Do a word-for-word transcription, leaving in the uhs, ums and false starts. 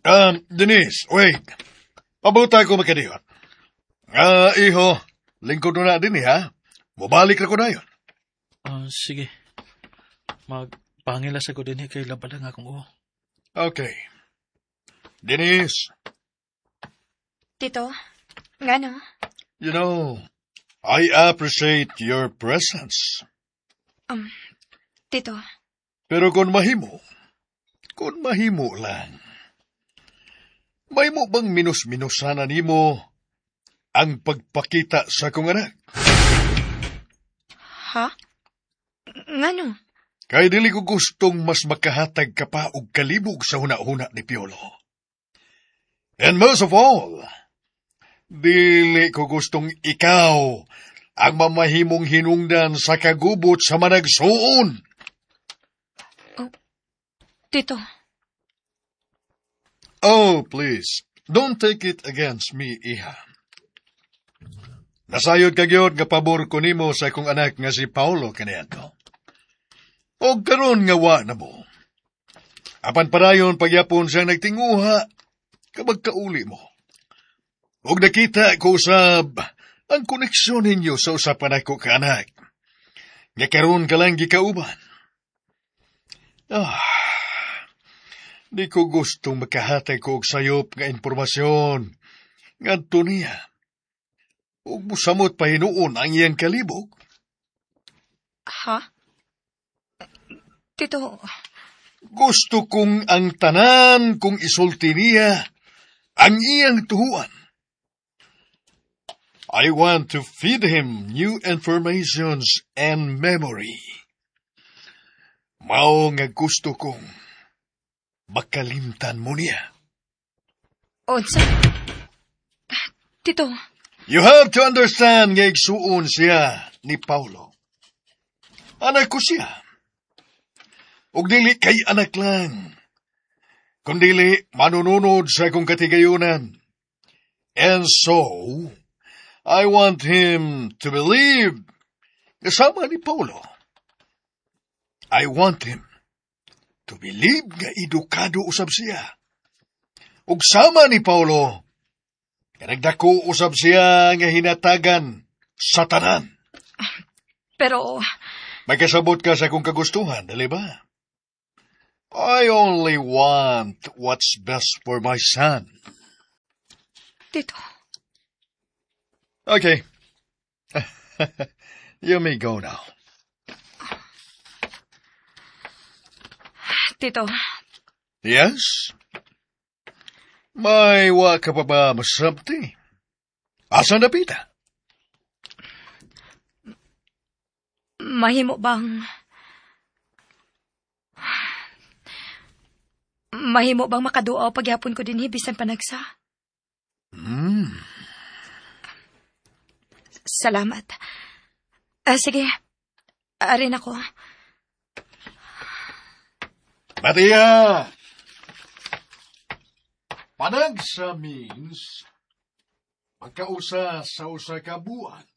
Um, Denise, wait. Pabuta ko makadiyot. Ah, iho, lingkod na din eh, ha? Mabalik na ko na yun. Ah, sige. Magpangilas ako din eh, kay labalang akong uho. Okay. Denise, Tito, nga no? you know, I appreciate your presence. Um, Tito, Pero kung mahimo, kung mahimo lang, may mo bang minus-minusanan nimo ang pagpakita sa kong anak? ha? Nga no? Kay dili ko gustong mas makahatag ka pa og kalibog sa huna-huna ni Piolo. And most of all, dili ko gustong ikaw ang mamahimong hinungdan sa kagubot sa managsuon. Tito, Oh, please, don't take it against me, iha. Nasayod kagyod nga pabor ko nimo sa akong anak nga si Paulo kaniadto. O karon nga wa na mo. Apan parayon pagyapon siyang nagtinguha, kabagkauli mo. Og nakita ko usab ang koneksyon ninyo sa usapan ako ka anak. Nga karon ka lang gikauban. Ah, di ko gustong makahatag ko og sayop nga impormasyon. Ngadto niya. Ug musamot pa hinuon ang iyang kalibog. ha? Tito, Gusto kong ang tanan kung isulti niya ang iyang tuhuan. I want to feed him new informations and memory. Mao nga gusto kong makalimtan mo niya. onsa? Tito, You have to understand nga igsuon siya ni Paulo. Anak ko siya. Ug dili kay anak lang. Kundili manununod sa akong katigayunan. And so, I want him to believe kasama ni Paulo. I want him to believe nga edukado usab siya. Ug sama ni Paulo, kanagdako usab siya nga hinatagan sa tanan. pero, May kasabot ka sa akong kagustuhan, dali ba? I only want what's best for my son. Tito, Okay. You may go now. Tito, Yes? May wa ka pa ba masabti? Asan na pita? mahimo bang... Mahimo bang makaduaw pagyapon ko dinhi bisan panagsa? Hmm. Salamat. Ah, sige. Arin ako. Matia! Panagsa means magkausa sa usa ka buwan.